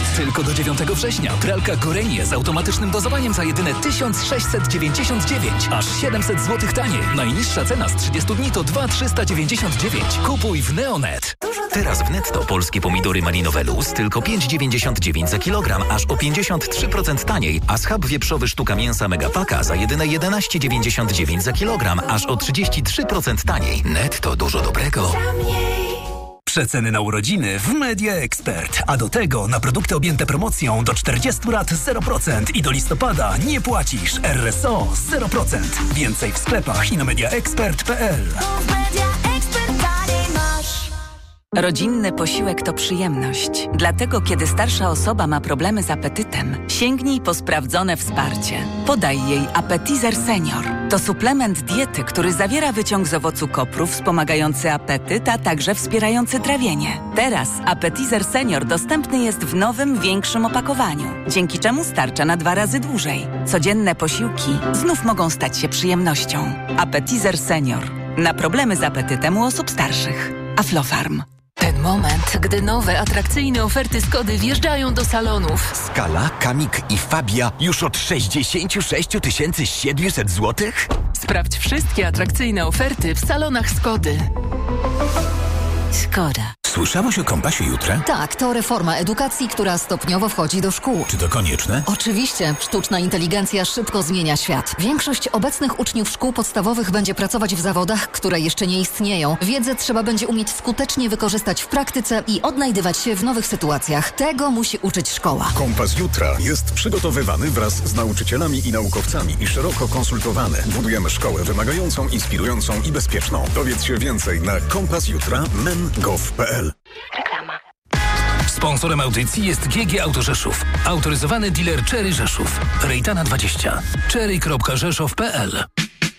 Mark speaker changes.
Speaker 1: Tylko do 9 września. Pralka Gorenie z automatycznym dozowaniem za jedyne 1699. Aż 700 zł taniej. Najniższa cena z 30 dni to 2399. Kupuj w Neonet.
Speaker 2: Teraz w Netto polskie pomidory malinowe Luz tylko 5,99 za kilogram, aż o 53% taniej, a schab wieprzowy sztuka mięsa Megapaka za jedyne 11,99 za kilogram, aż o 33% taniej. Netto, dużo dobrego.
Speaker 3: Przeceny na urodziny w Media Expert. A do tego na produkty objęte promocją do 40 lat 0% i do listopada nie płacisz. RSO 0%. Więcej w sklepach i na mediaexpert.pl.
Speaker 4: Rodzinny posiłek to przyjemność. Dlatego, kiedy starsza osoba ma problemy z apetytem, sięgnij po sprawdzone wsparcie. Podaj jej Appetizer Senior. To suplement diety, który zawiera wyciąg z owocu kopru wspomagający apetyt, a także wspierający trawienie. Teraz Appetizer Senior dostępny jest w nowym, większym opakowaniu, dzięki czemu starcza na 2 razy dłużej. Codzienne posiłki znów mogą stać się przyjemnością. Appetizer Senior. Na problemy z apetytem u osób starszych. Aflofarm.
Speaker 5: Ten moment, gdy nowe, atrakcyjne oferty Skody wjeżdżają do salonów.
Speaker 6: Skala, Kamik i Fabia już od 66 700 zł?
Speaker 5: Sprawdź wszystkie atrakcyjne oferty w salonach Skody.
Speaker 7: Skoda.
Speaker 8: Słyszałaś o Kompasie Jutra?
Speaker 7: Tak, to reforma edukacji, która stopniowo wchodzi do szkół.
Speaker 8: Czy to konieczne?
Speaker 7: Oczywiście. Sztuczna inteligencja szybko zmienia świat. Większość obecnych uczniów szkół podstawowych będzie pracować w zawodach, które jeszcze nie istnieją. Wiedzę trzeba będzie umieć skutecznie wykorzystać w praktyce i odnajdywać się w nowych sytuacjach. Tego musi uczyć szkoła.
Speaker 9: Kompas Jutra jest przygotowywany wraz z nauczycielami i naukowcami i szeroko konsultowany. Budujemy szkołę wymagającą, inspirującą i bezpieczną. Dowiedz się więcej na kompasjutra.men.gov.pl.
Speaker 5: Reklama.
Speaker 8: Sponsorem audycji jest GG Auto Rzeszów. Autoryzowany dealer Chery Rzeszów. Rejtana 20. Chery.rzeszow.pl